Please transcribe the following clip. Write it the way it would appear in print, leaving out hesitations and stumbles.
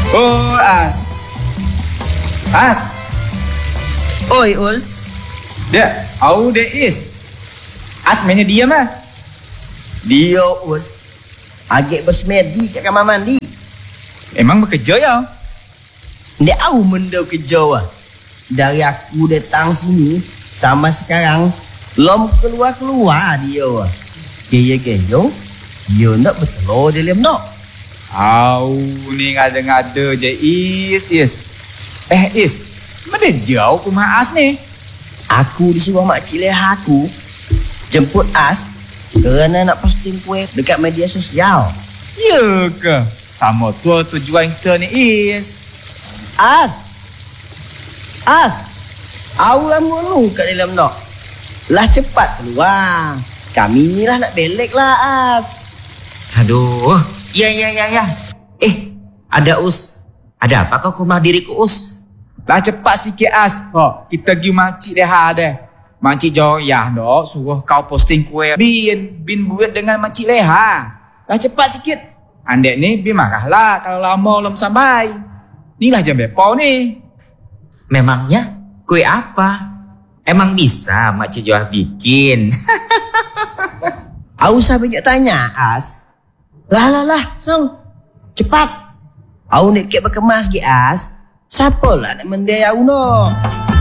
Oh, As. As. Oi, Us. Dia, how there is? As mana diam ah? Dia, Us. Agak bersemedi kat kamar mandi. Emang bekerja ya? Dia tahu benda kerja lah. Dari aku datang sini sama sekarang belum keluar-keluar dia lah. Gaya-gaya dia nak bertelur dalam nak. Au, ni ngada-ngada je Is. Is, mana jauh rumah As ni? Aku disuruh makcik Leha aku jemput As kerana nak posting kuih dekat media sosial. Ya ke? Sama tujuan kita ni Is. As, awak mulu kat dalam nak. Lah cepat keluar. Kami ni lah nak belek lah, As. Aduh, ya. Ada Us. Ada apa kau ke rumah diriku, Us? Lah cepat sikit As. Kita pergi makcik Leha dah. Makcik Joyah dok suruh kau posting kuih bin buat dengan makcik Leha. Lah cepat sikit. Andek ni bin marahlah kalau lama belum sampai. Inilah jam bepau ni. Memangnya kue apa? Emang bisa Makcik Joah bikin? Aku usah banyak tanya, As. Lah, Song. Cepat. Aku nak kek berkemas ke, As. Siapa lah nak mendai aku nak?